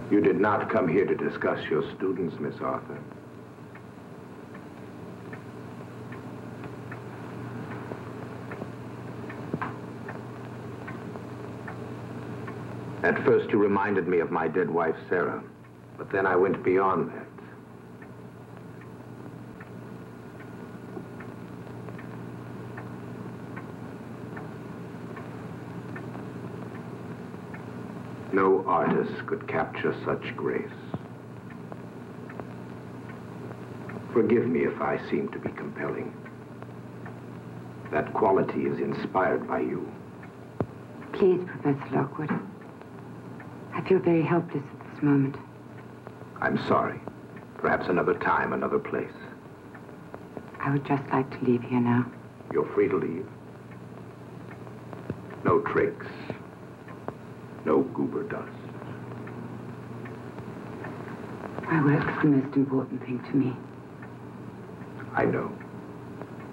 You did not come here to discuss your students, Miss Arthur. At first, you reminded me of my dead wife, Sarah. But then I went beyond that. No artist could capture such grace. Forgive me if I seem to be compelling. That quality is inspired by you. Please, Professor Lockwood. I feel very helpless at this moment. I'm sorry. Perhaps another time, another place. I would just like to leave here now. You're free to leave. No tricks. No goober dust. My work is the most important thing to me. I know.